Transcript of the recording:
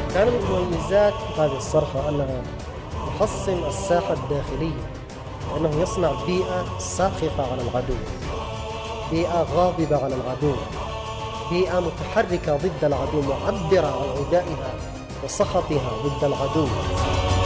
كان من مميزات هذه الصرخة أنها تحصن الساحة الداخلية، لأنه يصنع بيئة ساخطة على العدو، بيئة غاضبة على العدو، بيئة متحركة ضد العدو، معبرة عن عدائها وسخطها ضد العدو.